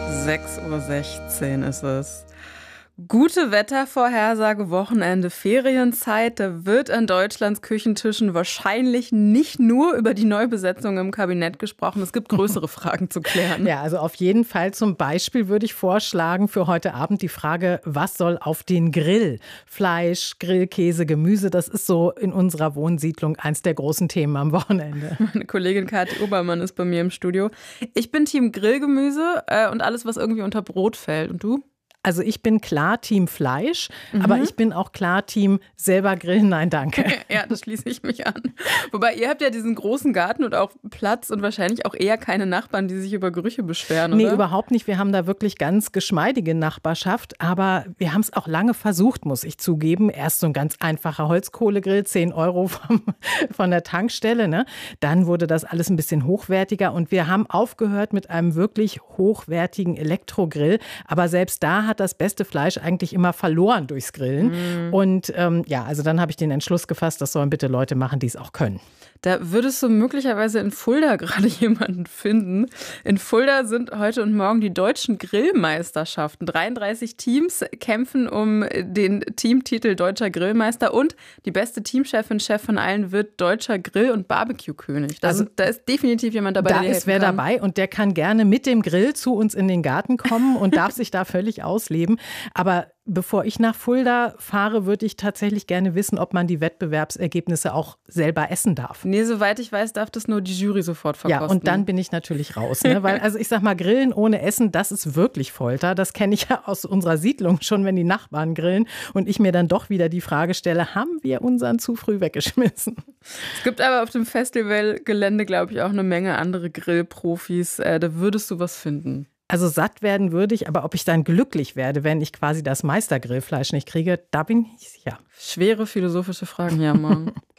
6:16 Uhr ist es. Gute Wettervorhersage, Wochenende, Ferienzeit. Da wird an Deutschlands Küchentischen wahrscheinlich nicht nur über die Neubesetzung im Kabinett gesprochen. Es gibt größere Fragen zu klären. Ja, also auf jeden Fall zum Beispiel würde ich vorschlagen für heute Abend die Frage, was soll auf den Grill? Fleisch, Grillkäse, Gemüse, das ist so in unserer Wohnsiedlung eins der großen Themen am Wochenende. Meine Kollegin Kathi Obermann ist bei mir im Studio. Ich bin Team Grillgemüse und alles, was irgendwie unter Brot fällt. Und du? Also ich bin klar Team Fleisch, aber ich bin auch klar Team selber grillen, nein danke. Ja, das schließe ich mich an. Wobei ihr habt ja diesen großen Garten und auch Platz und wahrscheinlich auch eher keine Nachbarn, die sich über Gerüche beschweren, oder? Nee, überhaupt nicht. Wir haben da wirklich ganz geschmeidige Nachbarschaft, aber wir haben es auch lange versucht, muss ich zugeben. Erst so ein ganz einfacher Holzkohlegrill, 10 € von der Tankstelle, ne? Dann wurde das alles ein bisschen hochwertiger und wir haben aufgehört mit einem wirklich hochwertigen Elektrogrill, aber selbst da hat das beste Fleisch eigentlich immer verloren durchs Grillen. Und also dann habe ich den Entschluss gefasst, das sollen bitte Leute machen, die es auch können. Da würdest du möglicherweise in Fulda gerade jemanden finden. In Fulda sind heute und morgen die deutschen Grillmeisterschaften. 33 Teams kämpfen um den Teamtitel Deutscher Grillmeister und die beste Teamchefin, Chef von allen wird Deutscher Grill- und Barbecue-König. Da ist definitiv jemand dabei, der dir helfen kann. Da ist wer dabei und der kann gerne mit dem Grill zu uns in den Garten kommen und darf sich da völlig ausleben. Aber bevor ich nach Fulda fahre, würde ich tatsächlich gerne wissen, ob man die Wettbewerbsergebnisse auch selber essen darf. Nee, soweit ich weiß, darf das nur die Jury sofort verkosten. Ja, und dann bin ich natürlich raus. Ne? Weil, also ich sag mal, Grillen ohne Essen, das ist wirklich Folter. Das kenne ich ja aus unserer Siedlung schon, wenn die Nachbarn grillen und ich mir dann doch wieder die Frage stelle, haben wir unseren zu früh weggeschmissen? Es gibt aber auf dem Festivalgelände, glaube ich, auch eine Menge andere Grillprofis. Da würdest du was finden. Also satt werden würde ich, aber ob ich dann glücklich werde, wenn ich quasi das Meistergrillfleisch nicht kriege, da bin ich nicht sicher. Schwere philosophische Fragen hier morgen.